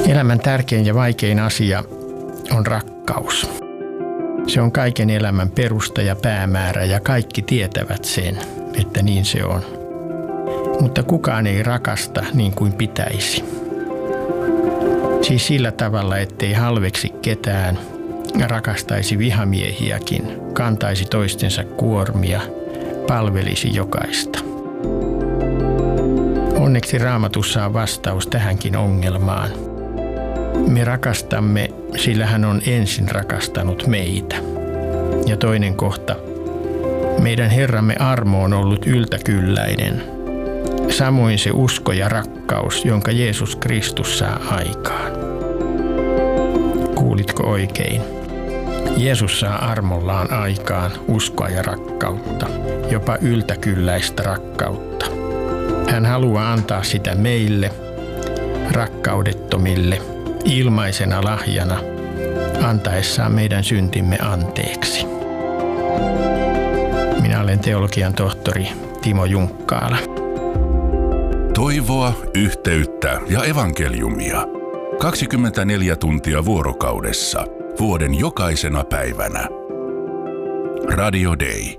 Elämän tärkein ja vaikein asia on rakkaus. Se on kaiken elämän perusta ja päämäärä ja kaikki tietävät sen, että niin se on. Mutta kukaan ei rakasta niin kuin pitäisi. Siis sillä tavalla, ettei halveksi ketään, rakastaisi vihamiehiäkin, kantaisi toistensa kuormia, palvelisi jokaista. Onneksi Raamatussa on vastaus tähänkin ongelmaan. Me rakastamme, sillä hän on ensin rakastanut meitä. Ja toinen kohta. Meidän Herramme armo on ollut yltäkylläinen. Samoin se usko ja rakkaus, jonka Jeesus Kristus saa aikaan. Kuulitko oikein? Jeesus saa armollaan aikaan uskoa ja rakkautta, jopa yltäkylläistä rakkautta. Hän haluaa antaa sitä meille, rakkaudettomille, ilmaisena lahjana, antaessaan meidän syntimme anteeksi. Minä olen teologian tohtori Timo Junkkaala. Toivoa, yhteyttä ja evankeliumia. 24 tuntia vuorokaudessa, vuoden jokaisena päivänä. Radio Day.